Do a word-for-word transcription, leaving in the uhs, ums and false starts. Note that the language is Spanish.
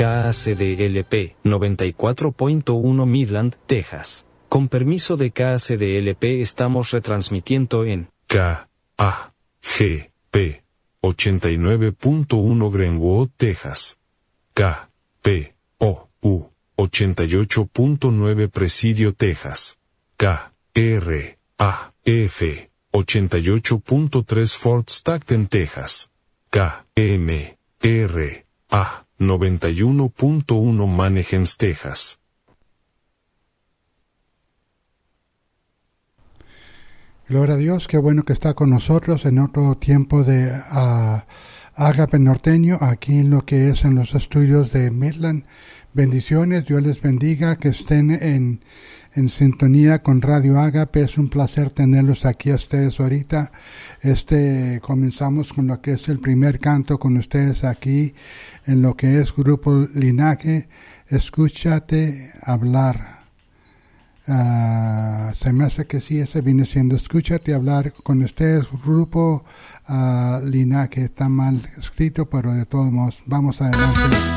K A C D L P noventa y cuatro punto uno Midland, Texas. Con permiso de K A C D L P estamos retransmitiendo en K A G P ochenta y nueve punto uno Greenwood, Texas. K P O U ochenta y ocho punto nueve Presidio, Texas. K R A F ochenta y ocho punto tres Fort Stockton, Texas. K M R A noventa y uno punto uno Mannheim, Texas. Gloria a Dios, qué bueno que está con nosotros en otro tiempo de uh, Ágape Norteño, aquí en lo que es en los estudios de Midland. Bendiciones, Dios les bendiga, que estén en, en sintonía con Radio Ágape. Es un placer tenerlos aquí a ustedes ahorita. Este, comenzamos con lo que es el primer canto con ustedes aquí en lo que es Grupo Linaje. Escúchate hablar. Uh, se me hace que sí, ese viene siendo Escúchate hablar con ustedes, Grupo uh, Linaje. Está mal escrito, pero de todos modos, vamos adelante.